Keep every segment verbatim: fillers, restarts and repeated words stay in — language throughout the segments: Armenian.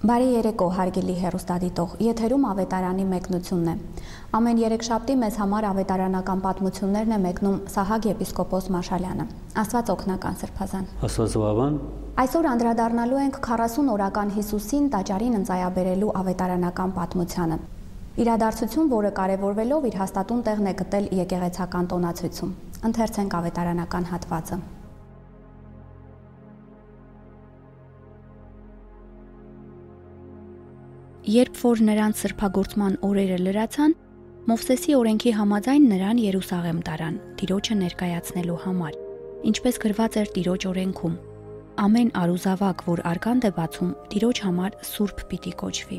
Բարի երեկո, հարգելի հեռուստադիտող, եթերում ավետարանի մեկնությունն է։ Ամեն երեքշաբթի մեզ համար ավետարանական պատմություններն է մեկնում Սահակ եպիսկոպոս Մաշալյանը։ Աստված օգնական Սրբազան։ Աստված վավան։ Այսօր անդրադառնալու ենք քառասուն օրական Հիսուսին տաճարին ընծայաբերելու ավետարանական պատմությանը։ Իրադարձություն, որը կարևորվելով իր հաստատուն տեղն է գտել եկեղեցական տոնացույցում։ Ընթերցենք ավետարանական հատվածը։ Երբ որ նրանց սրբագործման օրերը լրացան, Մովսեսի օրենքի համաձայն նրան Երուսաղեմ տարան, Տիրոջը ներկայացնելու համար, ինչպես գրված էր Տիրոջ օրենքում։ Ամեն արուզավակ, որ արգանդ է բացում, Տիրոջ համար սուրբ պիտի կոչվի։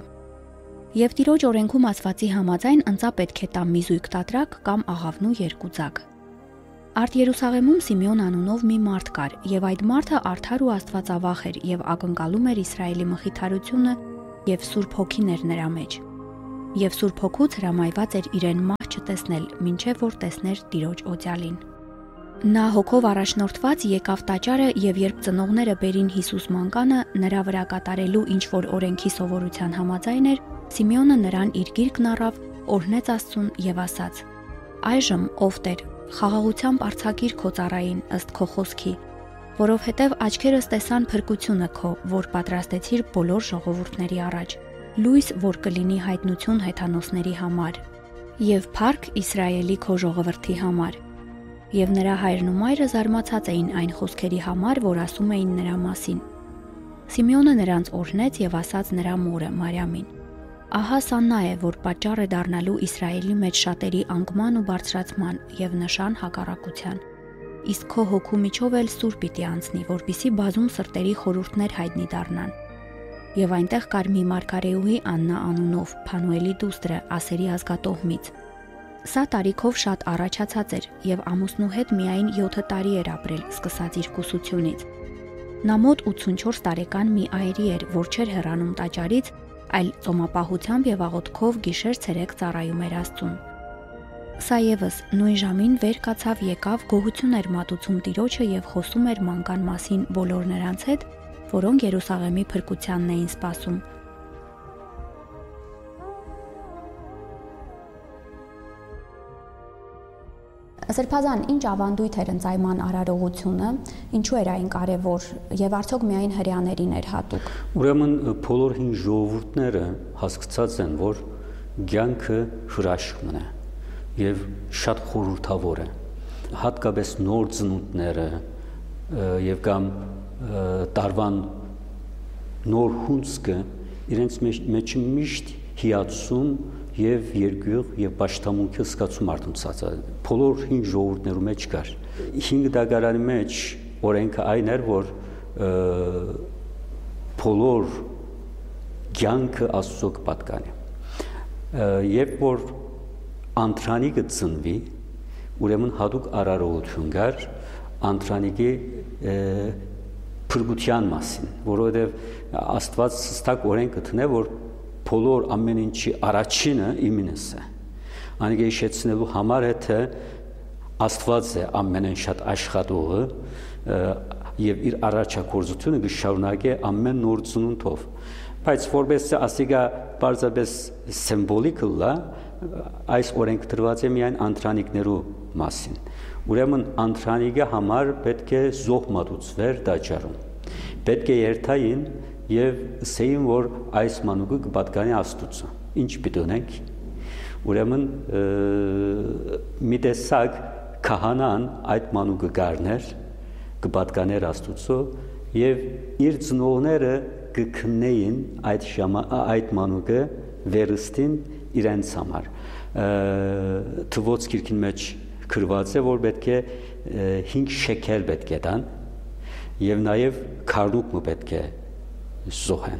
Եվ Տիրոջ օրենքում ասվածի համաձայն ընծա պետք է տա մի զույգ տատրակ կամ աղավնու երկու ձագ։ Արդ Երուսաղեմում Սիմեոն անունով մի մարդ կար, եւ այդ մարդը արդար ու աստվածավախ էր եւ ակնկալում էր Իսրայելի մխիթարությունը եւ Սուրբ Հոգին էր նրա մեջ։ Եվ Սուրբ Հոգուց հրամայված էր իրեն մահ չտեսնել, մինչև որ տեսներ Տիրոջ օծյալին։ Նա հոգով առաջնորդված եկավ տաճարը եւ երբ ծնողները բերին Հիսուս մանկանը նրա վրա կատարելու ինչ որ օրենքի սովորության համաձայն էր, Սիմեոնը նրան իր գիրկն առավ, օրհնեց Աստծուն եւ ասաց. «Այժմ ով Տեր, խաղաղությամբ արձակիր քո ծառային ըստ քո խոսքի, որովհետև աչքերս տեսան փրկությունը քո, որ պատրաստեցիր բոլոր ժողովուրդների առաջ, լույս, որ կլինի հայտնություն հեթանոսների համար, եւ փառք Իսրայելի քո ժողովրդի համար»։ Եվ նրա հայրն ու մայրը զարմացած էին այն խոսքերի համար, որ ասում էին նրա մասին։ Սիմեոնը նրանց օրհնեց եւ ասաց նրա մորը Մարիամին. «Ահա սա նա է, որ պատճառ է դառնալու Իսրայելի մեջ շատերի անկման ու բարձրացման եւ նշան հակառակության։ Իսկ քո հոգու միջով էլ սուր պիտի անցնի, որպիսի բազում սրտերի խորհուրդներ հայտնի դառնան»։ Եվ այնտեղ կար մի մարգարեուհի Աննա անունով, Փանուելի դուստրը, Ասերի ազգատոհմից։ Սա տարիքով շատ առաջացած էր եւ ամուսնու հետ միայն յոթ տարի էր ապրել, սկսած իր կուսությունից։ Նա մոտ ութսունչորս տարեկան մի այրի էր, որ չէր հեռանում տաճարից, այլ ծոմապահությամբ եւ աղոթքով գիշեր-ցերեկ ծառայում էր Աստծուն։ Սա եւս նույն ժամին վեր կացավ եկավ գոհություն էր մատուցում Տիրոջը եւ խոսում էր մանկան մասին բոլոր նրանց հետ, որոնք Երուսաղեմի փրկությանն էին սպասում։ Սրբազան, ինչ ավանդույթ էր ընծայման արարողությունը, ինչու էր այն կարևոր եւ արդյոք միայն հրեաներին էր հատուկ։ Ուրեմն բոլոր հին ժողովուրդները հասկացած են, որ կյանքը հրաշքն է եւ շատ խորհրդավոր է։ Հատկապես նոր ծնունդները եւ կամ տարվան նոր հունձքը իրենց մեջ միշտ հիացում եւ երկյուղ եւ պաշտամունքի զգացում արտոնցած է։ Բոլոր հին ժողովուրդներու մեջ կար։ Հինգ դագարանի մեջ օրենքը այն էր, որ բոլոր կյանքը Աստծո կպատկանի։ Երբ որ անտրանիկը ծնվի, ուրեմն հատուկ արարողություն կար անտրանիկի փրկության մասին, որովհետև Աստված հստակ օրենք կտնե, որ բոլոր ամեն ինչի առաջինը իմինս է։ Անիկը հիշեցնելու համար է, թե Աստված է ամենեն շատ աշխատողը եւ իր առաջակորձությունը կշարունակի ամեն նոր ծնունդով։ Բայց որպես ասիկա բարձրապես սիմվոլիկ լա, այս օրենք դրված է միայն անտրանիկներու մասին։ Ուրեմն անտրանիկի համար պետք է զոհ մատուցվեր տաճարում։ Պետք է երթային եւ ասեին, որ այս մանուկը կպատկանի Աստծո։ Ինչ պիտի ունենք։ Ուրեմն մի տեսակ քահանան այդ մանուկը գարներ, կպատկաներ Աստծո եւ իր ծնողները կքննեին այդ այդ մանուկը վերստին իրենց համար։ Թվոց գիրքին մեջ գրված է, որ պետք է հինգ շեքել պետք է տան եւ նաեւ քարնուկ պետք է զոհեն։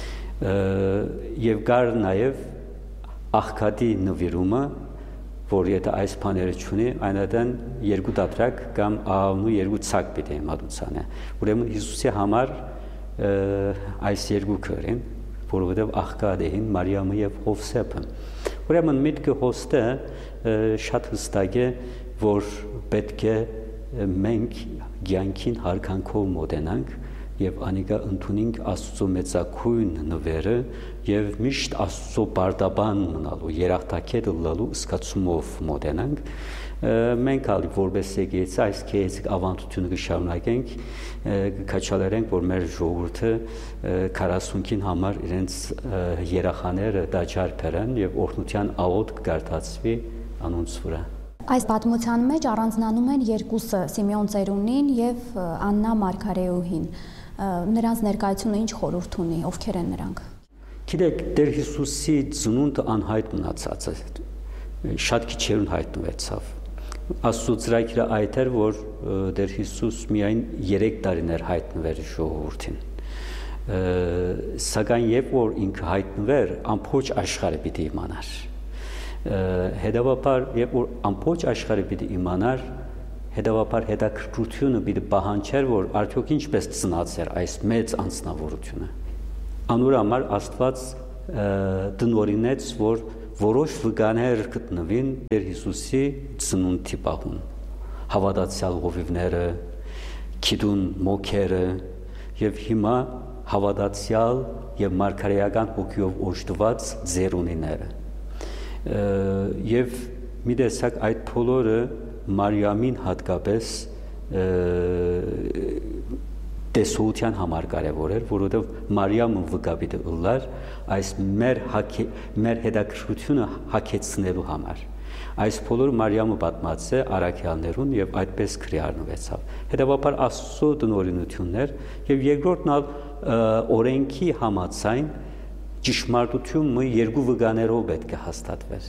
Եվ կար նաև աղքատի նվիրումը, որ եթե այս բաները չունի, այնադեն երկու տատրակ կամ աղավնու երկու ցակ պիտի մատուցանե։ Ուրեմն Հիսուսի համար այս երկու կերին, որովհետև աղքատ էին Մարիամը եւ Հովսեփը։ Ուրեմն միտքը հոստը շատ հստակ է, որ պետք է մենք կյանքին հարկանքով մոտենանք եւ անիկա ընդունինք Աստծո մեծակույն նվերը եւ միշտ Աստծո բարդաբան մնալու երախտակետ լալու սկացումով մոտենանք մենք ալի որպես եկեղեցի այս քեզիկ ավանդությունը կշարունակենք կքաչալերենք որ մեր ժողովուրդը քառասունքին համար իրենց երախաները դաջար բերեն եւ օրհնության աղոտ կգարտացվի անոնց վրա Այս պատմության մեջ առանձնանում են երկուսը Սիմեոն ծերունին եւ Աննա Մարգարեուհին նրանց ներկայությունը ինչ խորհուրդ ունի ովքեր են նրանք Գիտեք Տեր Հիսուսի ծնունդը անհայտ մնացած է շատ քիչերուն հայտնվեցավ Աստծո ծրագիրը այդ էր որ Տեր Հիսուս միայն երեք տարիներ հայտնվեր ժողովրդին սակայն երբ որ ինքը հայտնվեր ամբողջ աշխարհը պիտի իմանար Հետևաբար երբ որ ամբողջ աշխարհը պիտի իմանար հետևաբար հետաքրքրությունը պիտի պահանջեր որ արդյոք ինչպես ծնացեր այս մեծ անձնավորությունը անոր համար Աստված դնորինեց որ որոշ վկաներ գտնվին Տեր Հիսուսի ծնունդի պահուն հավատացյալ հովիվները քիդուն մոքերը եւ հիմա հավատացյալ եւ մարգարեական հոգիով օժտված ձերունիները եւ մի տեսակ այդ բոլորը Մարիամին հատկապես տեսության համար կարևոր էր, որովհետեւ Մարիամը վկապիտը ըլլար այս մեր մեր հետաքրքրությունը հակեցնելու համար։ Այս բոլորը Մարիամը պատմած է առաքյալներուն եւ այդպես քրի առնվեցավ։ Հետևաբար Աստծո տնօրինություններ եւ երկրորդն ալ օրենքի համաձայն ճշմարտությունը երկու վկաներով պետք է հաստատվեր։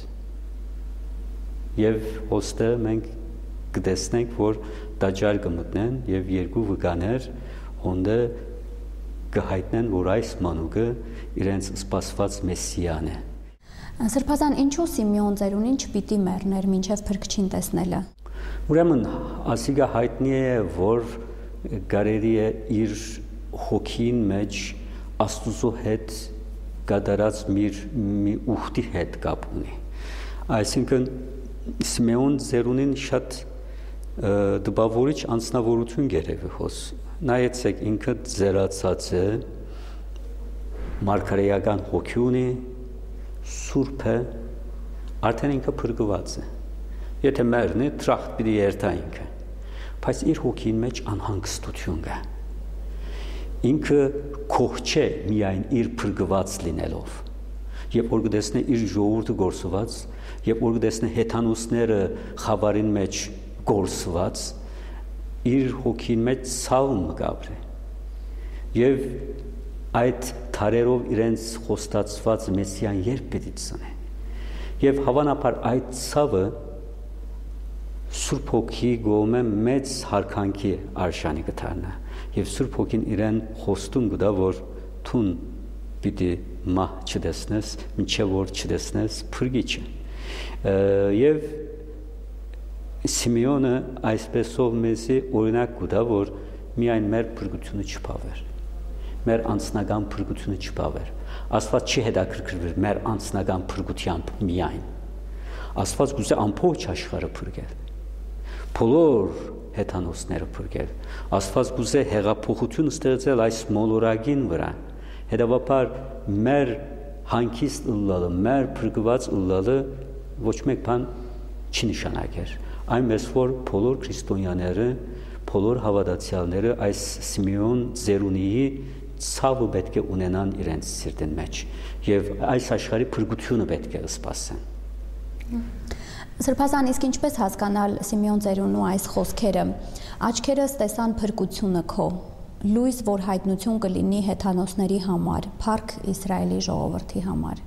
Եվ ոստը մենք կտեսնենք, որ դաջար կմտնեն եւ երկու վկաներ հոնդը կհայտնեն, որ այս մանուկը իրենց սպասված մեսիան է։ Սրբազան ինչու Սիմեոն ծերունին չպիտի մեռներ մինչև փրկչին տեսնելը։ Ուրեմն ասիգա հայտնի է, որ գարերի է իր հոգին մեջ Աստուծո հետ կատարած մի ուխտի հետ կապ ունի։ Այսինքն Սիմեոն ծերունին շատ դպավորիչ անձնավորություն գերեւի հոս։ Նայեցեք ինքը ձերացած է մարգարեական հոգի ունի, սուրբ է, արդեն ինքը փրկված է։ Եթե մեռնի, տրախտ պիտի երթա ինքը, բայց իր հոգին մեջ անհանգստություն կա։ Ինքը քող չէ միայն իր փրկված լինելով։ Երբ որ կտեսնե իր ժողովուրդը գործված, երբ որ կտեսնե հեթանոսները խավարին մեջ գործված, իր հոգին մեջ ցավում կապրի։ Եվ այդ թարերով իրենց խոստացված մեսիան երբ պիտի ծնե։ Եվ հավանաբար այդ ցավը Սուրբ Հոգի գոմե մեծ հարկանքի արժանի կդառնա։ Եվ Սուրբ Հոգին իրեն խոստում կտա, որ թուն պիտի մահ չտեսնես, մինչև որ չտեսնես փրկիչը։ Եվ Սիմեոնը այսպեսով մեզի օրինակ կտա, որ միայն մեր փրկությունը չփավեր, մեր անձնական փրկությունը չփավեր։ Աստված չի հետաքրքրվեր մեր անձնական փրկությամբ միայն։ Աստված գուցե ամբողջ աշխարհը փրկեր։ Բոլոր հեթանոսները փրկել։ Աստված գուցե հեղափոխություն ստեղծել այս մոլորակին վրա։ Հետևաբար մեր հանգիստ ըլլալը, մեր փրկված ըլլալը ոչ մեկ բան չի նշանակեր։ Այնպես որ բոլոր քրիստոնյաները, բոլոր հավատացյալները այս Սիմեոն ծերունիի ցավը պետք է ունենան իրենց սիրտին մեջ եւ այս աշխարհի փրկությունը պետք է սպասեն։ Սրբազան իսկ ինչպես հասկանալ Սիմեոն ծերունու այս խոսքերը։ Աչքերս տեսան փրկությունը քո, լույս որ հայտնություն կլինի հեթանոսների համար, փառք Իսրայելի ժողովրդի համար։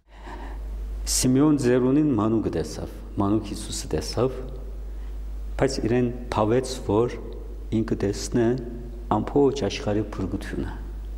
Սիմեոն ծերունին մանուկ տեսավ, մանուկ Հիսուսը տեսավ, բայց իրեն փավեց, որ ինքը տեսնե ամբողջ աշխարհի փրկությունը։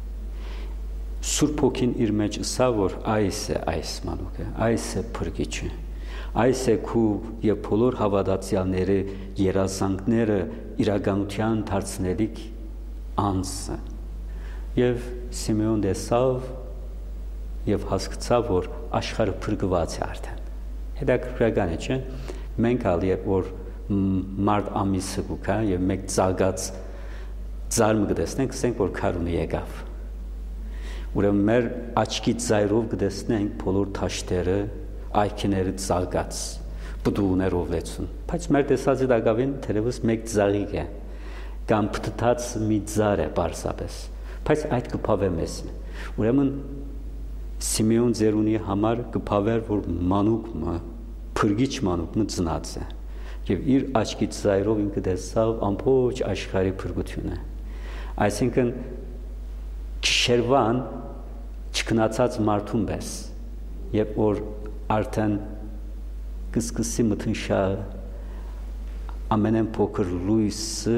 Սուրբ Հոգին իր մեջ ասավ, որ այս է այս մանուկը, այս է փրկիչը։ Այս է քու եւ բոլոր հավատացյալները երազանքները իրականության դարձնելիք անձը։ Եվ Սիմեոն տեսավ եւ հասկացավ, որ աշխարհը փրկված է արդեն։ Հետաքրքրական է, չէ՞։ Մենք ալ երբ որ մարտ ամիսը կուքա եւ մեկ ծագած Ձարմը կտեսնենք, ասենք որ քարունը եկավ։ Ուրեմն մեր աչքի ծայրով կտեսնենք բոլոր թաշտերը, այքիները ծալկած, բդուներով լեցուն։ Բայց մեր տեսածի դակավին թերևս մեկ ծաղիկ է, կամ փթթած մի ծար է պարզապես։ Բայց այդ կփավե մեզ։ Ուրեմն Սիմեոն Ձերունի համար կփավեր, որ մանուկը, փրկիչ մանուկը ծնած է։ Եվ իր աչքի ծայրով ինքը տեսավ ամբողջ աշխարհի փրկությունը։ Այսինքն Շերվան չքնացած մարդուն պես, երբ որ արդեն կսկսի մթնշալ ամենեն փոքր լույսը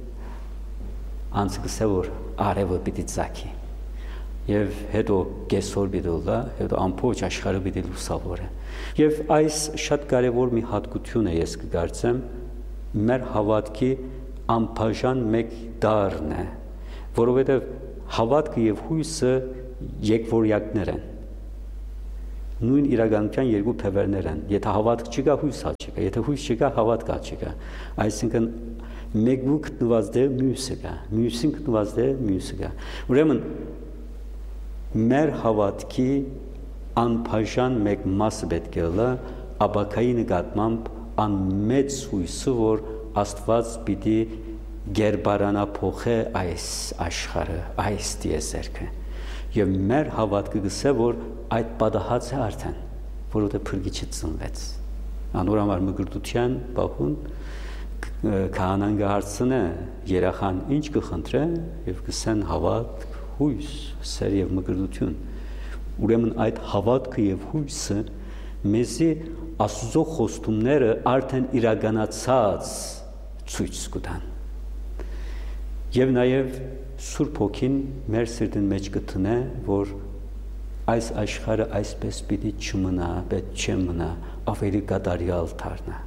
անցկսե որ արևը պիտի ծագի եւ հետո կեսօր պիտի լա, հետո ամբողջ աշխարհը պիտի լուսավորե։ Եվ այս շատ կարևոր մի հատկություն է, ես կգործեմ, մեր հավատքի անբաժան մեկ դարն է, որովհետեւ հավատքը եւ հույսը երկվորյակներ են։ Նույն իրականության երկու թևերներ են։ Եթե հավատք չկա, հույս չկա, եթե հույս չկա, հավատք չկա։ Այսինքն մեկու գտնված դեր մյուսը կա, մյուսին գտնված դեր մյուսը կա։ Ուրեմն մեր հավատքի անբաժան մեկ մասը պետք է լա աբակայի նկատմամբ անմեծ հույսը, որ Աստված պիտի գերբարանափոխե այս աշխարհը, այս տիեզերքը։ Եվ մեր հավատքը գսե, որ այդ պատահած է արդեն, որովհետև փրկիչը ծնվեց։ Անորամար մգրտության բախուն քահանան կհարցնե երախան ինչ կխնդրե եւ կսեն հավատք, հույս, սեր եւ մգրտություն։ Ուրեմն այդ հավատքը եւ հույսը մեզի Աստծո խոստումները արդեն իրականացած ցույց կտան։ Եվ նաեւ Սուրբ Հոգին մեր սրտին մեջ կտնե, որ այս աշխարհը այսպես պիտի չմնա, պետք չմնա, ավելի կատարյալ դառնա։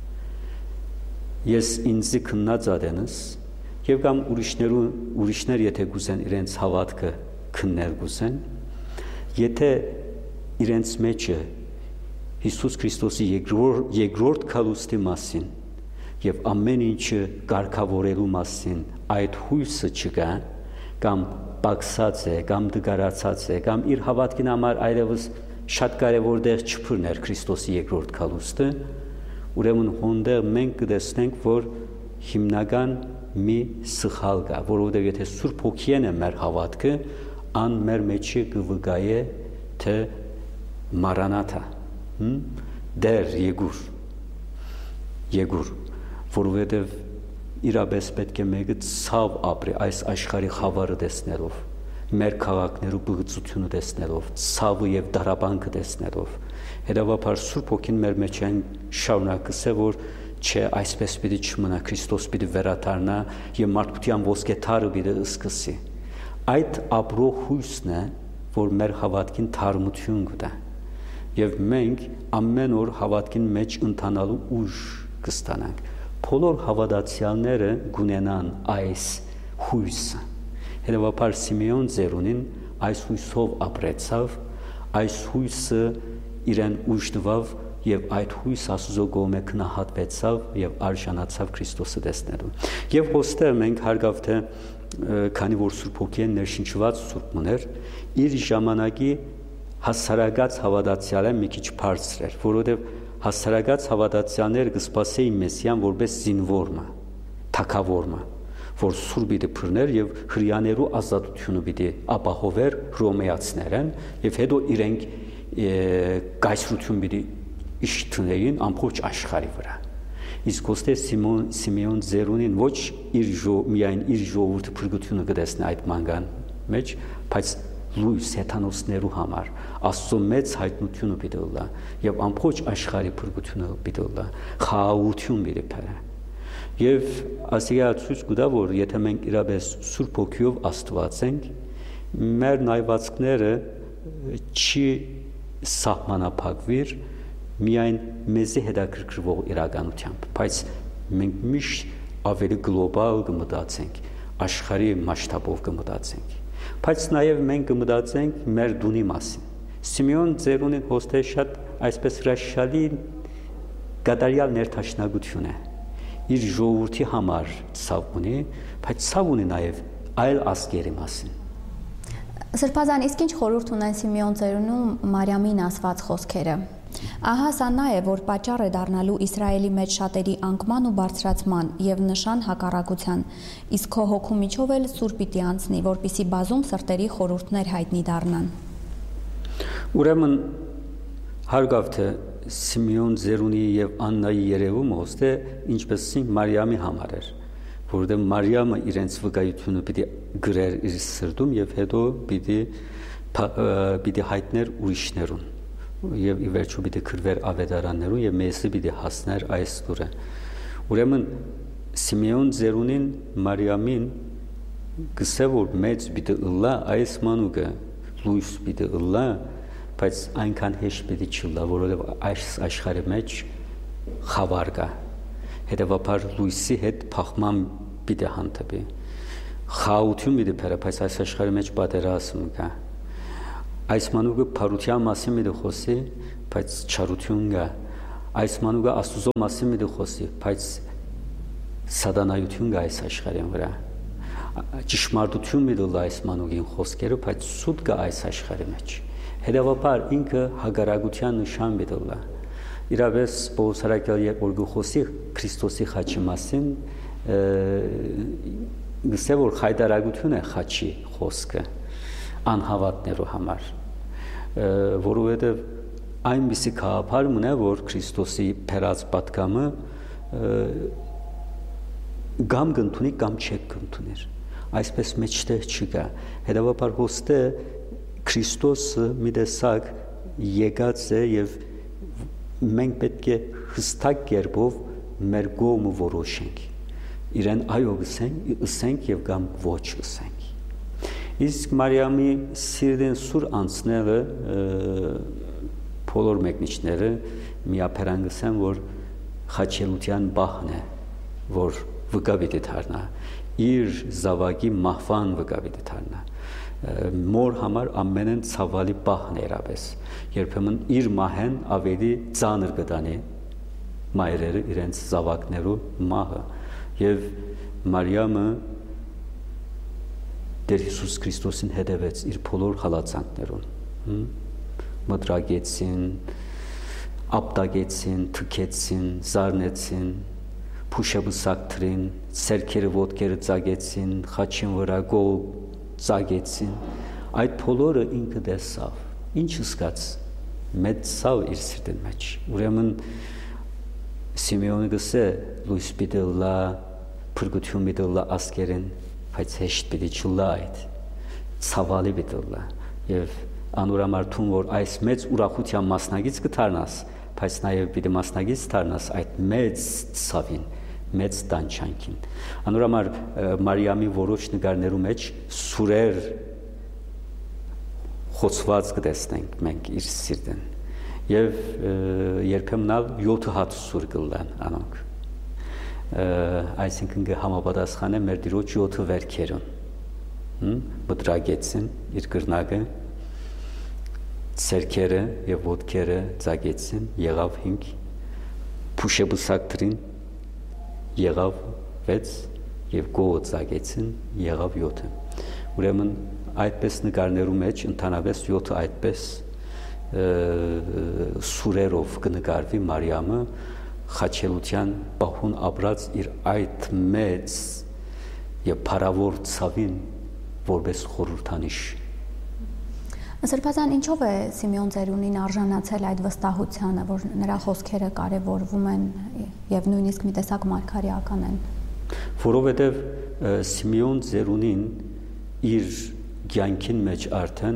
Ես ինձի քննած ադենս եւ կամ ուրիշներու ուրիշներ եթե գուզեն իրենց հավատքը քննել գուզեն, եթե իրենց մեջը Հիսուս Քրիստոսի երկրորդ երկրորդ քալուստի մասին եւ ամեն ինչը կարգավորելու մասին այդ հույսը չկա, կամ պակսած է, կամ դգարացած է, կամ իր հավատքին համար այլևս շատ կարևոր դեր չփռներ Քրիստոսի երկրորդ քալուստը, ուրեմն հոնդեր մենք կտեսնենք, որ հիմնական մի սխալ կա, որովհետև եթե Սուրբ Հոգին է մեր հավատքը, ան մեր մեջը կվկայե թե Մարանաթա, դեր եկուր, եկուր, որովհետև իրապես պետք է մեկը ցավ ապրի այս աշխարհի խավարը տեսնելով, մեր քաղաքներու բղծությունը տեսնելով, ցավը եւ դարաբանքը տեսնելով։ Հետևաբար Սուրբ Հոգին մեր մեջ այն շարունակսե, որ չէ, այսպես պիտի չմնա, Քրիստոս պիտի վերադառնա եւ մարդկության ոսկե թարը պիտի սկսի։ Այդ ապրող հույսն է, որ մեր հավատքին թարմություն կտա։ Եվ մենք ամեն օր հավատքին մեջ ընթանալու ուժ կստանանք։ Բոլոր հավատացյալները գունենան այս հույսը։ Հետևաբար Սիմեոն Ձերունին այս հույսով ապրեցավ, այս հույսը իրեն ուժ տվավ եւ այդ հույս Աստծո կողմէ քնահատվեցավ եւ արժանացավ Քրիստոսը տեսնելու։ Եվ հոստեր մենք հարգավ թե քանի որ Սուրբ Հոգին ներշնչված Սուրբ մներ, իր ժամանակի հասարակած հավատացյալը մի քիչ բարձր էր, որովհետեւ հասարակած հավատացյալները կսպասեին Մեսիան որպես զինվորը, թագավորը, որ սուր պիտի բռներ եւ հրյաներու ազատությունը պիտի ապահովեր հռոմեացիներեն եւ հետո իրենք կայսրություն պիտի իշտնեին ամբողջ աշխարհի վրա։ Իսկ ոստե Սիմոն Սիմեոն Ձերունին ոչ իր ժո միայն իր ժողովուրդը փրկությունը կտեսնի այդ մանգան մեջ, բայց լույս հեթանոսներու համար Աստծո մեծ հայտնությունը պիտի լա եւ ամբողջ աշխարհի փրկությունը պիտի լա, խաղաղություն պիտի բերե։ Եվ ասիա ցույց կտա, որ եթե մենք իրապես Սուրբ Հոգիով Աստված ենք, մեր նայվածքները չի սահմանափակվիր միայն մեզի հետաքրքրվող իրականությամբ, բայց մենք միշտ ավելի գլոբալ կմտածենք, աշխարհի մասշտաբով կմտածենք, բայց նաև մենք կմտածենք մեր դունի մասին։ Սիմեոն Ձերունին հոստե շատ այսպես հրաշալի կատարյալ ներդաշնակություն է։ իր ժողովրդի համար ցավ ունի, բայց ցավ ունի նաև այլ ազգերի մասին։ Սրբազան, իսկ ինչ խորհուրդ ունեն Սիմեոն ծերունու Մարիամին ասված խոսքերը։ Ահա սա նա է, որ պատճառ է դառնալու Իսրայելի մեջ շատերի անկման ու բարձրացման եւ նշան հակառակության, իսկ քո հոգու միջով էլ սուր պիտի անցնի, որպիսի բազում սրտերի խորհուրդներ հայտնի դառնան։ Ուրեմն հարգավ թե Սիմեոն ծերունի եւ Աննայի երևումը ոստե ինչպես Մարիամի համար էր, որովհետեւ Մարիամը իրենց վկայությունը պիտի գրեր իր սրտում եւ հետո պիտի պիտի հայտներ ուրիշներուն եւ ի վերջո պիտի քրվեր ավետարաններուն եւ մեզի պիտի հասներ այս դուրը։ Ուրեմն Սիմեոն ծերունին Մարիամին գսե որ մեծ պիտի ըլլա այս մանուկը լույս պիտի ըլլա, բայց այնքան հեշտ պիտի չլա, որովհետեւ այս աշխարհի մեջ խավար կա, հետեւաբար լույսի հետ փախման պիտի հանդիպի, խաղաղություն պիտի բերե, բայց այս աշխարհի մեջ պատերազմ կա։ Այս մանուկը փարության մասին մի խոսի, բայց չարություն կա։ Այս մանուկը Աստծո մասին մի խոսի, բայց սատանայություն կա այս աշխարհի վրա։ Ճշմարտություն մի դու այս մանուկին խոսքերը, բայց սուտ կա այս աշխարհի մեջ։ Հետևաբար ինքը հագարագության նշան մի դու։ Իրավես Պողոս Արաքյալը որ գխոսի Քրիստոսի խաչի մասին, գսե որ խայտարագություն է խաչի խոսքը անհավատներու համար, որովհետև այնպիսի գաղափար մնա, որ Քրիստոսի փերած պատգամը կամ կընդունի, կամ չեք կընդուներ, այսպես մեջտեղ չկա, հետևաբար ոստե Քրիստոսը մի տեսակ եկած է և մենք պետք է հստակ կերպով մեր կողմը որոշենք, իրեն այո ըսենք և կամ ոչ ըսենք։ Իսկ Մարիամի սիրտին սուր անցնելը բոլոր մեկնիչները միապերան գսեն, որ խաչելության բախն է, որ վկա պիտի դառնա, իր զավակի մահվան վկա պիտի դառնա։ Մոր համար ամենեն ցավալի բախն է իրապես, երբեմն իր մահեն ավելի ծանր կտանի մայրերը իրենց զավակներու մահը, եւ Մարիամը Տեր Հիսուս Քրիստոսին հետևեց իր բոլոր հալածանքներուն, մտրագեցին, ապտագեցին, թքեցին, զարնեցին, փուշաբուսակտրին, սերքերը ոտքերը ծագեցին, խաչին վրա գող ծագեցին, այդ բոլորը ինքը տեսավ, ինչ զգաց, մեծ ցավ իր սրտի մեջ։ Ուրեմն Սիմեոնը գսե լույս պիտի լա, փրկություն պիտի լա ազգերին, բայց հեշտ պիտի չլա այդ, ցավալի պիտի լա, եւ անուրամարտուն, որ այս մեծ ուրախության մասնագից կդառնաս, բայց նաեւ պիտի մասնագից դառնաս այդ մեծ ցավին, մեծ տանջանքին։ Անուրամար Մարիամի որոշ նկարներու մեջ սուրեր խոցված կտեսնենք մենք իր սիրտին, եւ երբեմն ալ յոթ հատ սուր կլան անոնք, այսինքն կհամապատասխանե մեր Տիրոջ յոթ վերքերուն, մտրագեցին իր կրնակը, սերքերը եւ ոտքերը ծագեցին, եղավ հինգ, փուշեբուսակտրին եղավ վեց եւ գողը ծագեցին, եղավ յոթը։ Ուրեմն այդպես նկարներու մեջ ընդհանրապես յոթը այդպես սուրերով կնկարվի Մարիամը խաչելության պահուն ապրած իր այդ մեծ եւ փառավոր ցավին որպես խորհրդանիշ։ Սրբազան, ինչով է Սիմեոն ծերունին արժանացել այդ վստահությանը, որ նրա խոսքերը կարևորվում են եւ նույնիսկ մի տեսակ մարգարեական են։ Որովհետեւ Սիմեոն ծերունին իր կյանքին մեջ արդեն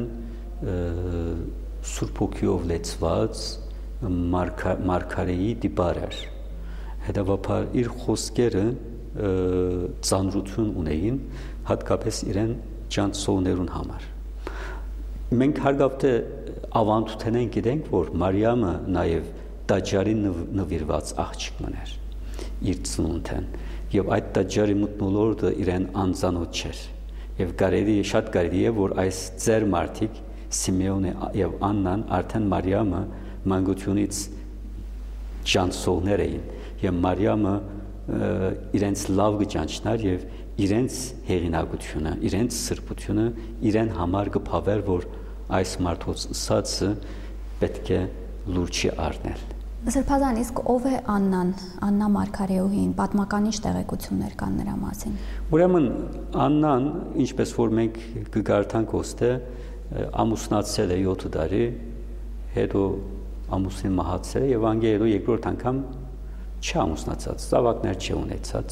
Սուրբ Հոգիով լեցված մարգարեի դիպար էր, հետևաբար իր խոսքերը ծանրություն ունեին, հատկապես իրեն ճանցողներուն համար։ Մենք հարգավ թե ավանդութենեն գիտենք, որ Մարիամը նաև տաճարի նվիրված աղջիկ մներ իր ծնունդեն, եւ այդ տաճարի մթնոլորտը իրեն անծանոթ չէր, եւ կարելի շատ կարելի է, որ այս ծեր մարդիկ Սիմեոնը եւ Աննան արդեն Մարիամը մանկությունից ճանցողներ էին, եւ Մարիամը իրենց լավ գճանչնար եւ իրենց հեղինակությունը, իրենց սրբությունը իրեն համար կփավեր, որ այս մարդոց ըսածը պետք է լուրջի առնել։ Սրբազան, իսկ ով է Աննան, Աննա Մարգարեուհին, պատմական ինչ տեղեկություններ կան նրա մասին։ Ուրեմն Աննան, ինչպես որ մենք կգարտանք ոստե, ամուսնացել է յոթ տարի, հետո ամուսին մահացել է եւ անգե հետո երկրորդ անգամ չամուսնացած, ծավակներ չունեցած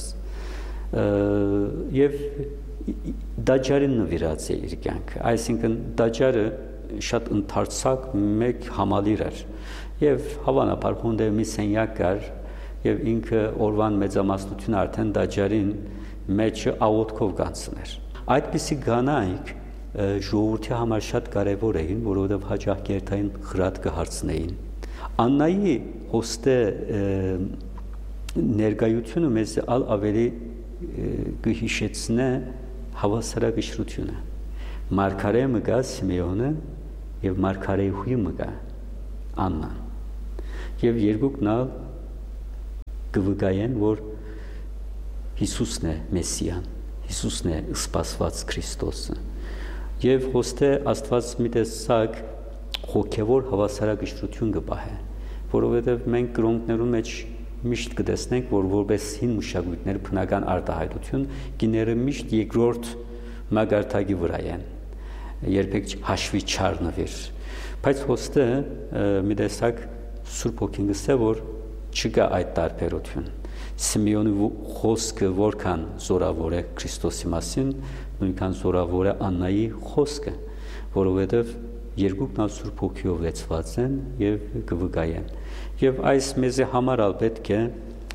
եւ դաջարին նվիրած է իր կյանքը, այսինքն դաջարը շատ ընդարձակ մեկ համալիր էր եւ հավանաբար հոնդե մի սենյակ կար եւ ինքը օրվան մեծամասնությունը արդեն դաջարին մեջը աղոթքով կանցներ։ Այդպիսի կանայք ժողովրդի համար շատ կարևոր էին, որովհետեւ հաճախ կերտային խրատ կհարցնեին։ Աննայի հոստե ներկայությունը մեզ ալ ավելի կհիշեցնե հավասարակշռությունը։ Մարգարեը մգա Սիմեոնը եւ Մարգարեուհի մգա Աննան։ Եվ երկուքն ալ կվկայեն, որ Հիսուսն է Մեսիան, Հիսուսն է սպասված Քրիստոսը։ Եվ հոստե Աստված մի տեսակ հոգևոր հավասարակշռություն կպահե, որովհետև մենք կրոնքներում մեջ միշտ կտեսնենք, որ որպես հին մշակույթներ բնական արտահայտություն գիները միշտ երկրորդ մագարտակի վրա են, երբեք հաշվի չառնվիր։ Բայց հոստը մի տեսակ Սուրբ Հոգին գսե, որ չկա այդ տարբերություն։ Սիմեոնի խոսքը որքան զորավոր է Քրիստոսի մասին, նույնքան զորավոր է Աննայի խոսքը, որովհետև երկուքն ալ Սուրբ Հոգիով լեցված են եւ կվկայեն։ Եվ այս մեզի համար ալ պետք է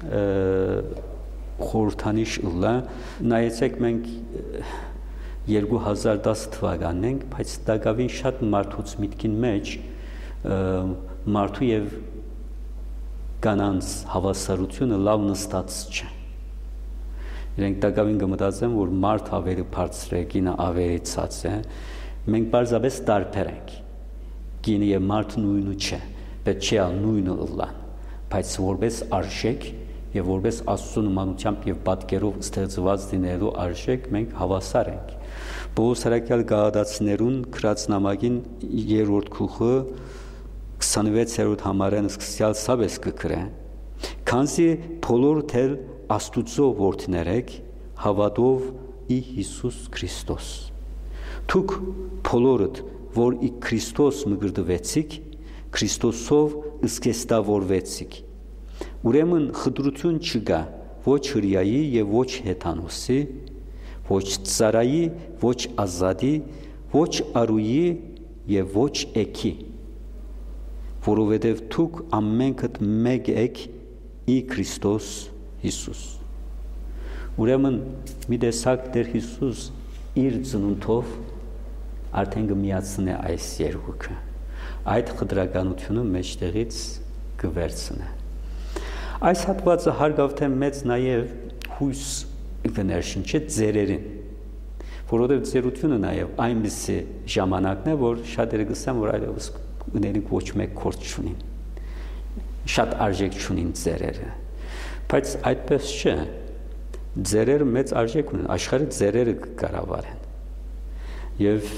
խորհրդանիշ ըլլա, նայեցեք մենք երկու հազար դասը թվականն ենք, բայց դակավին շատ մարդուց միտքին մեջ մարդու եւ կանանց հավասարությունը լավ նստած չէ։ Իրենք դակավին կմտածեն, որ մարդ ավելի բարձր է, կինը ավելի ցած է։ Մենք բարձրապես տարբեր ենք։ Կինը եւ մարդը նույնը չէ, պետք չէ նույնը ըլլան, բայց որպես արժեք եւ որպես Աստծո նմանությամբ եւ պատկերով ստեղծված լինելու արժեք մենք հավասար ենք։ Պողոս Արաքյալ գաղադացիներուն գրած նամակին երրորդ գլուխը քսանվեցերորդ համարեն սկսյալ սավես կգրե, քանզի բոլոր թել Աստուծո որդիներ եք, հավատով ի Հիսուս Քրիստոս։ Դուք բոլորդ, որ ի Քրիստոս մգրդվեցիք, Քրիստոսով ըսկեստավորվեցիք։ Ուրեմն խտրություն չկա ոչ հրյայի եւ ոչ հեթանոսի, ոչ ծարայի, ոչ ազատի, ոչ արուի եւ ոչ էքի, որովհետև դուք ամենքդ մեկ եք ի Քրիստոս Հիսուս։ Ուրեմն մի տեսակ Տեր Հիսուս իր ծնունդով արդեն կմիացնե այս երկուքը, այդ խտրականությունը մեջտեղից կվերցնե։ Այս հատվածը հարգավ թե մեծ նաև հույս կներշնչի ձերերին, որովհետև ձերությունը նաև այնպիսի ժամանակն է, որ շատերը կսեն, որ այլևս ուներիք ոչ մեկ կորց չունին, շատ արժեք չունին ձերերը, բայց այդպես չէ, ձերերը մեծ արժեք ունեն, աշխարհը ձերերը կկառավարեն եւ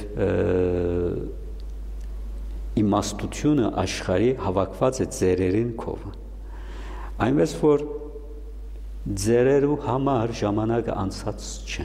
իմաստությունը աշխարհի հավաքված է ձերերին կողը, այնպես որ ձերերու համար ժամանակը անցած չէ։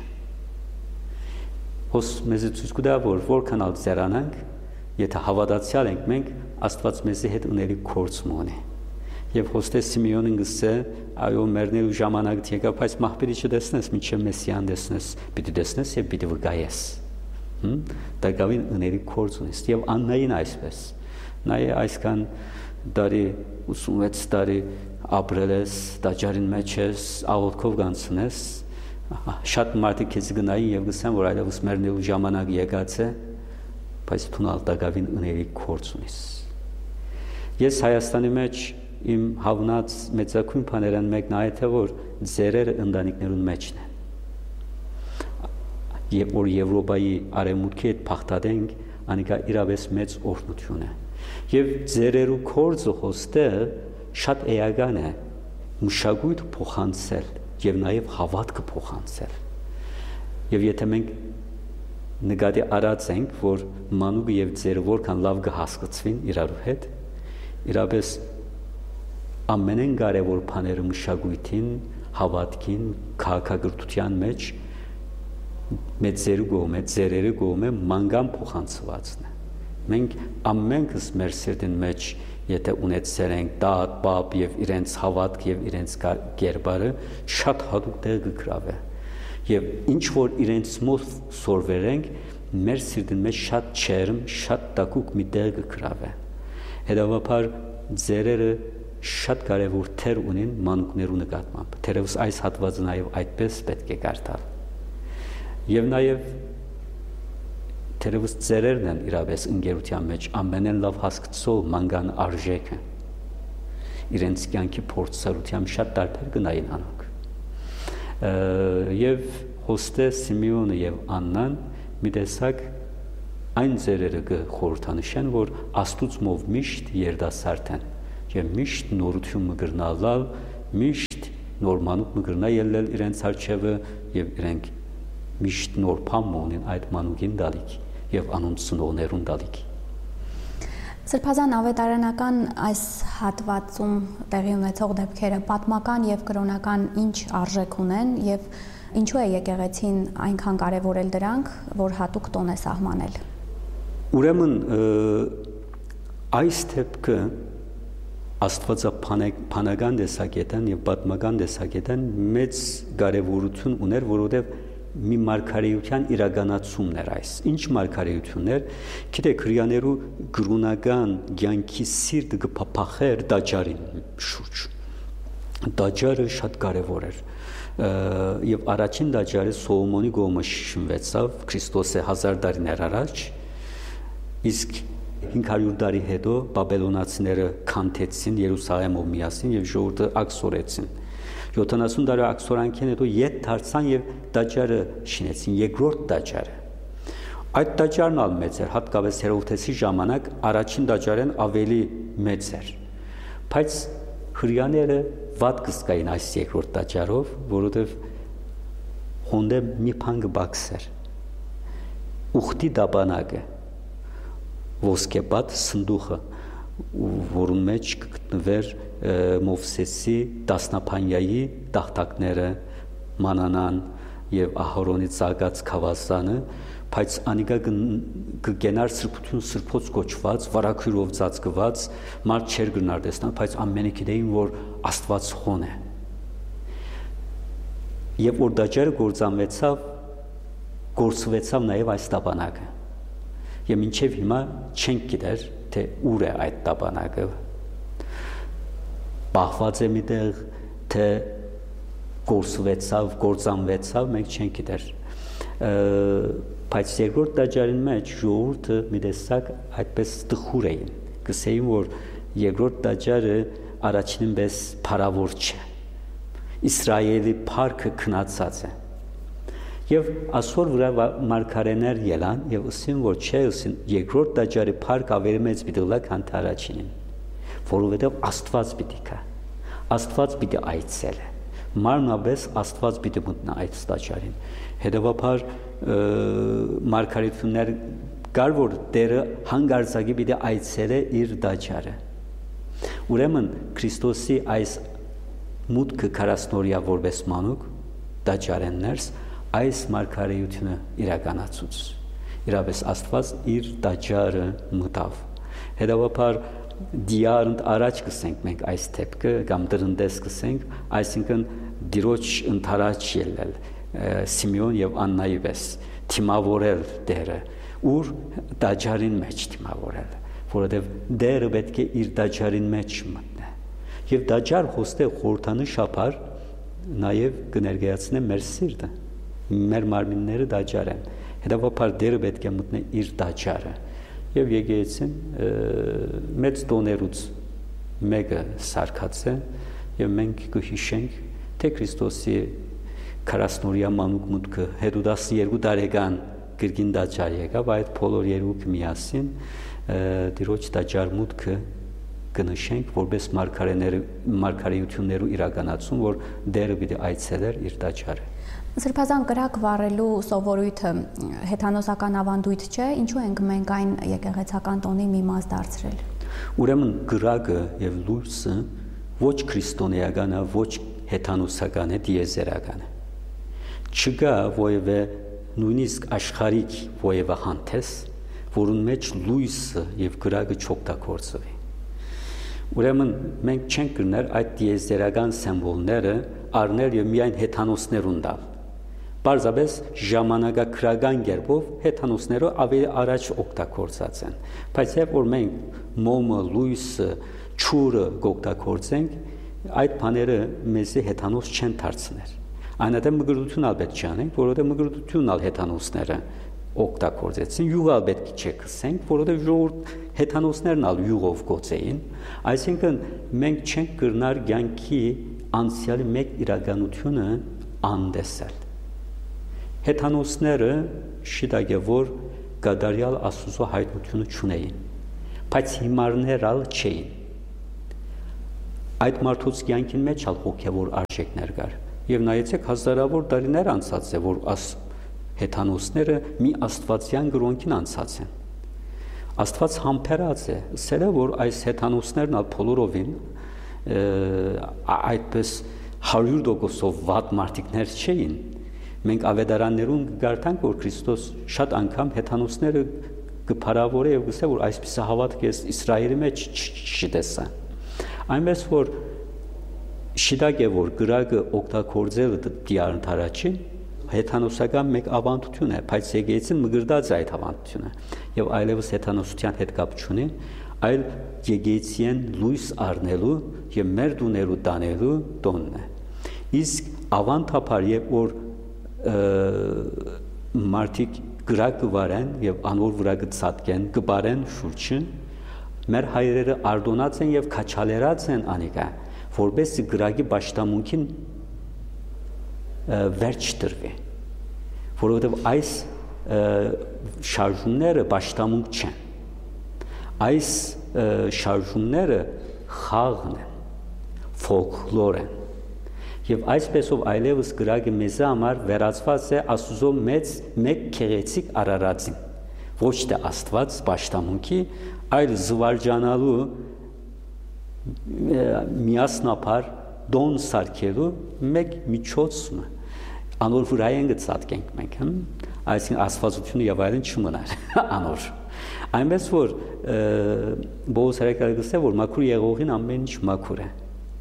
Հոս մեզ ցույց կտա, որ որքան ալ ձերանանք, եթե հավատացյալ ենք մենք, Աստված մեզի հետ ունելի կորց մոնի։ Եվ հոստե Սիմեոնին գսե, այո մեռնելու ժամանակը եկա, բայց մահբերի չտեսնես, մինչև Մեսիան տեսնես, պիտի տեսնես եւ պիտի վկայես։ Դակավին ունելի կորց ունես։ Եվ Աննային այսպես։ Նա է այսքան դարի ութսունվեց տարի ապրել ես, տաճարին մեջ ես, աղոթքով կանցնես, շատ մարդիկ քեզ գնային եւ գսեն, որ այլևս մեռնելու ժամանակը եկած է, բայց թունալ դակավին ունելի կորց ունես։ Ես Հայաստանի մեջ իմ հավնած մեծակույն բաներան մեկն այ թե որ ձերերը ընտանիքներուն մեջն են։ Եվ որ Եվրոպայի արևմուտքի հետ փախտadենք, անիկա իրավես մեծ օրհնություն է։ Եվ ձերերու կորձը հոստը շատ էական է մշակույթ փոխանցել եւ նաեւ հավատքը փոխանցել։ Եվ եթե մենք նկատի առածենք, որ մանուկը եւ ձերը որքան լավ կհասկացվին իրարու հետ, իրապես ամենեն կարևոր բաները մշակույթին, հավատքին, քաղաքագրության մեջ մեծ ձերը կողմը, ձերերը կողմը մանգան փոխանցվածն է։ Մենք ամենքս մեր սիրտին մեջ եթե ունեցել ենք տատ, պապ եւ իրենց հավատք եւ իրենց կերպարը շատ հատուկ տեղ կգրավե եւ ինչ որ իրենց մոտ սորվերենք մեր սիրտին մեջ շատ չերմ, շատ տակուկ մի տեղ կգրավե։ Հետևաբար ձերերը շատ կարևոր թեր ունեն մանուկներու նկատմամբ։ Թերևս այս հատվածը նաեւ այդպես պետք է կարդալ։ Եվ նաեւ թերևս ձերերն են իրապես ընկերության մեջ ամենեն լավ հասկացող մանգան արժեքը իրենց կյանքի փորձառությամբ շատ տարբեր գնային անոնք եւ հոստե Սիմեոնը եւ Աննան մի տեսակ այն ձերերը կխորհրդանշեն որ Աստուծմով միշտ երդասարդ են եւ միշտ նորություն մգրնալալ միշտ նոր մանուկ մգրնա ելնել իրենց արժևը եւ իրենք միշտ նոր բան ունեն այդ մանուկին դալիք եւ անոնց ծնողներուն դալիք։ Սրբազան ավետարանական այս հատվածում տեղի ունեցող դեպքերը պատմական եւ կրոնական ինչ արժեք ունեն եւ ինչու է եկեղեցին այնքան կարեւորել դրանք, որ հատուկ տոն է սահմանել։ Ուրեմն այս դեպքը աստվածաբանական տեսակետն եւ պատմական տեսակետն մեծ կարեւորություն ուներ, որովհետեւ մի մարգարեության իրականացումն էր այս։ Ինչ մարգարեություններ, գիտեք, հрьяաներու գրունական ցանկի սիրտը կփափախեր դաջարին շուրջ։ Դաջարը շատ կարևոր էր։ Եվ առաջին դաջարը Սողոմոնի կողմը շնչվեցավ Քրիստոսի հազար տարիներ առաջ, իսկ հինգ հարյուր տարի հետո բաբելոնացիները քանթեցին Երուսաղեմով միասին եւ ժողովուրդը ակսորեցին։ յոթանասուն տարի ակսորանքին հետո ետ դարձան եւ դաջարը շինեցին, երկրորդ դաջարը։ Այդ դաջարն ալ մեծ էր, հատկապես Հերովդեսի ժամանակ առաջին դաջարեն ավելի մեծ էր։ Բայց հрьяաները վատ կսկային այս երկրորդ դաջարով, որովհետեւ հոնդե մի բան կբացեր։ Ուխտի դաբանակը, ոսկեբադ սնդուխը, որուն մեջ կգտնվեր Մովսեսի դասնապանյայի տախտակները մանանան եւ Ահարոնի ցաղած խավասանը, բայց անիկա կգենար սրբություն սրբոց կոչված, վարակյուրով ծածկված, մարդ չեր գնար տեսնել, բայց ամենը գիտեին, որ Աստված խոն է։ Եվ որ դաջարը գործանվեցավ, գործվեցավ նաեւ այս տապանակը։ Եվ մինչև հիմա չենք գիտեր, թե ուր է այդ տապանակը։ Պահված է միտեղ, թե գործվեցավ, գործանվեցավ, մենք չենք գիտեր։ Բայց երկրորդ դաջարին մեջ ժողովուրդը մի տեսակ այդպես տխուր էին։ Կսեին, որ երկրորդ դաջարը առաջինին պես փառավոր չէ։ Իսրայելի փառքը քնացած է։ Եվ ասոր վրա մարգարեներ ելան եւ ասին, որ չէ, ասին երկրորդ դաջարի փառք ավելի մեծ պիտի լա, քան առաջինին, որովհետեւ Աստված պիտի կա։ Աստված պիտի այցելե։ Մարմնաբես Աստված պիտի մտնա այդ դաջարին։ Հետևաբար մարգարեություններ կար, որ Տերը հանգարցակի պիտի այցելե իր դաջարը։ Ուրեմն Քրիստոսի այս մուտքը քարասնորիա որպես մանուկ դաջարեններս այս մարգարեությունը իրականացուց։ Իրապես Աստված իր դաջարը մտավ։ Հետևաբար դիարընդ առաջ կսենք մենք այս դեպքը կամ դրնդես կսենք, այսինքն դիրոջ ընթരാճ ելնել Սիմեոն եւ Աննայի պես թիմավորել Տերը, ուր դաջարին մեջ թիմավորել, որովհետեւ Տերը պետք է իր դաջարին մեջ մտնի։ Եվ դաջար հոստե խորհրդանշաբար նաեւ կներկայացնե մեր սիրտը, մեր մարմինները դաջար են։ Հետևաբար Տերը պետք է մտնի իր դաջարը։ Եվ եկեղեցին մեծ տոներուց մեկը սարքած է եւ մենք կհիշենք թե Քրիստոսի քարասնորիա մանուկ մուտքը հետո տասներկու տարեկան գրգին դաջար եկավ, այդ բոլոր երկուք միասին դիրոջ դաջար մուտքը կնշենք որպես մարգարեներ մարգարեություններու իրականացում, որ դերը պիտի այցելեր իր տաճարը։ Սրբազան կրակ վառելու սովորույթը հեթանոսական ավանդույթ չէ, ինչու ենք մենք այն եկեղեցական տոնի մի մաս դարձրել։ Ուրեմն կրակը եւ լույսը ոչ քրիստոնեական է, ոչ հեթանոսական է, դիեզերական է։ Չկա որևէ նույնիսկ աշխարհիկ որևէ հանդես, որուն մեջ լույսը եւ կրակը չօգտագործվի։ Ուրեմն մենք չենք կրներ այդ դիեզերական սիմվոլները առնել եւ միայն հեթանոսներուն տալ։ Պարզապես ժամանակակրական կերպով հեթանոսները ավելի առաջ օգտագործած են, բայց երբ որ մենք մոմը, լույսը, ճուրը օգտագործենք, այդ բաները մեզի հեթանոս չեն դարձներ։ Այնատեղ մգրտություն ալ պետք չանենք, որովհետեւ մգրտությունն ալ հեթանոսները օգտագործեցին, յուղալ պետք չէ քսենք, որովհետեւ ժողովուրդ հեթանոսներն ալ յուղով գործեին, այսինքն մենք չենք կրնար ցանկի անցյալի մեկ իրականությունը անդեսել։ Հեթանոսները շիտակ է որ գադարյալ Աստուծո հայտնությունը չունեին, բայց հիմարներալ չէին։ Այդ մարդուց կյանքին մեջ ալ հոգևոր արժեքներ կար։ Եվ նայեցեք հազարավոր տարիներ անցած է, որ աս հեթանոսները մի աստվածյան գրոնքին անցած են։ Աստված համբերած է, ասել է, որ այս հեթանոսներն ալ բոլորովին այդպես հարյուր տոկոսով վատ մարդիկներ չէին։ Մենք ավետարաններուն գարտանք, որ Քրիստոս շատ անգամ հեթանոսները կփարավորե եւ գսե, որ այսպիսի հավատք է Իսրայելի մեջ չտեսա։ Այնպես որ շիտակ է, որ գրակը օգտագործելը դիարընթարաչի հեթանոսական մեկ ավանդություն է, բայց եկեղեցին մգրտած է այդ ավանդությունը եւ այլևս հեթանոսության հետ կապ չունի, այլ եկեղեցին լույս առնելու եւ մեր դուներու տանելու տոնն է։ Իսկ ավանդապար երբ որ մարդիկ գրակ կվարեն եւ անոր վրա կցածկեն, կբարեն շուրջը, մեր հայրերը արդոնած են եւ քաչալերած են անիկա, որբեսի գրակի պաշտամունքին վերջ տրվի, որովհետեւ այս շարժումները պաշտամունք չեն։ Այս շարժումները խաղն են, ֆոլկլոր են։ Եվ այսպեսով այլևս գրակը մեզ համար վերածված է Աստուծո մեծ մեկ քեղեցիկ արարածին, ոչ թե Աստված պաշտամունքի, այլ զվարճանալու միասնապար դոն սարքելու մեկ միջոցն է։ Անոր վրա են գծածկենք մենք, այսինքն աստվածությունը եւ այլն չմնար անոր։ Այնպես որ Բողոս հրեկալը գսե որ մաքուր եղողին ամեն ինչ մաքուր է։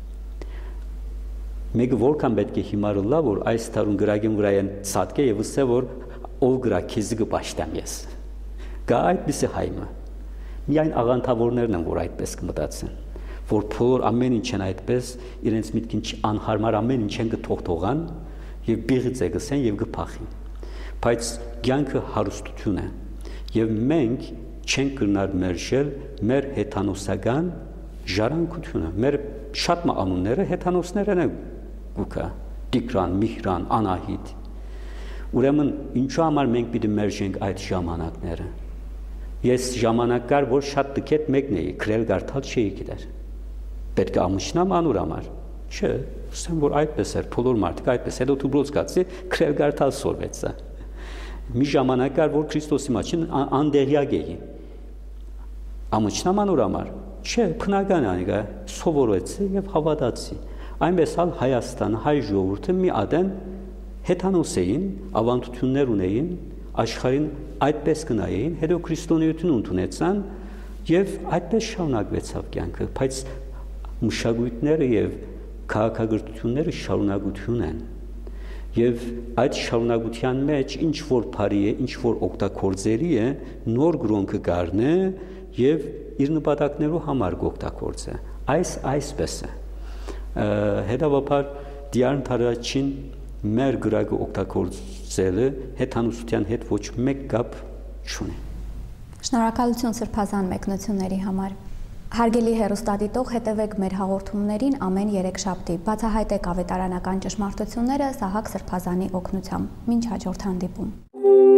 Մեկը որքան պետք է հիմարուլա, որ այս տարուն գրագին վրա են ցածկե եւ ասե որ ով գրա քեզի կպաշտամ ես։ Գա այդպիսի հայմը։ Միայն աղանթավորներն են որ այդպես կմտածեն, որ բոլոր ամեն ինչ են այդպես իրենց միտքին անհարմար ամեն ինչ են կթողթողան եւ բիղից է գսեն եւ կփախին։ Բայց կյանքը հարստություն է եւ մենք չենք կրնար մերժել մեր հեթանոսական ժառանգությունը։ Մեր շատ անունները հեթանոսներն են գուկա, Տիգրան, Միհրան, Անահիտ։ Ուրեմն ինչու համար մենք պիտի մերժենք այդ ժամանակները։ Ես ժամանակ կար, որ շատ տկետ մեկն էի, քրել գարտալ չէի գիտեր։ Պետք է ամուսնամ անուր համար։ Չէ, ասեմ որ այդպես էր, բոլոր մարդիկ այդպես, հետո դուբրոց գացի, քրել գարտալ սորվեցա։ Մի ժամանակ կար, որ Քրիստոսի մաչին անդեղյակ էի։ Ամուսնամ անուր համար։ Չէ, բնական անիկա, սովորեցի եւ հավատացի։ Այնպես ալ Հայաստանը, հայ ժողովուրդը մի ադեն հեթանոս էին, ավանդություններ ունեին, աշխարհին այդպես կնայեին, հետո քրիստոնեություն ընդունեցան եւ այդպես շարունակվեցավ կյանքը, բայց մշակույթները եւ քաղաքագրությունները շարունակություն են։ Եվ այդ շարունակության մեջ ինչ որ բարի է, ինչ որ օգտագործելի է, նոր գրոնքը գարնե եւ իր նպատակներու համար օգտագործե։ Այս այսպես է։ Հետևաբար դիարնթարաչին մեր գրակը օգտագործելը հեթանոսության հետ ոչ մեկ կապ չունի։ Շնորհակալություն սրբազան մեկնությունների համար։ Հարգելի հեռուստադիտող, հետևեք մեր հաղորդումներին ամեն երեքշաբթի։ Բացահայտեք ավետարանական ճշմարտությունները Սահակ Սրբազանի օգնությամբ։ Մինչ հաջորդ հանդիպում։